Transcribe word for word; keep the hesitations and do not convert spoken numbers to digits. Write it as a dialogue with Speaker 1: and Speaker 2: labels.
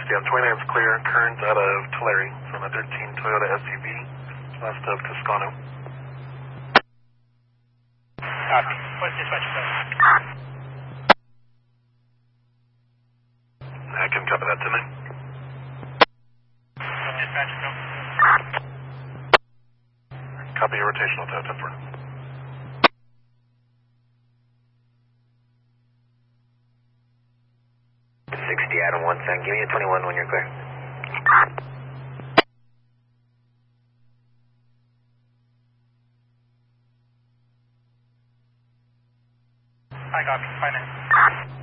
Speaker 1: sixty on twenty-nine is clear. Current out of Tulare from a thirteen Toyota S U V west of Toscano.
Speaker 2: Copy. What's dispatch code?
Speaker 1: I can cover that tonight.
Speaker 2: What's dispatch code?
Speaker 1: Copy your rotational to ten four.
Speaker 3: sixty Adam one ten. Give me a twenty-one when you're clear.
Speaker 2: I copy. Five minutes.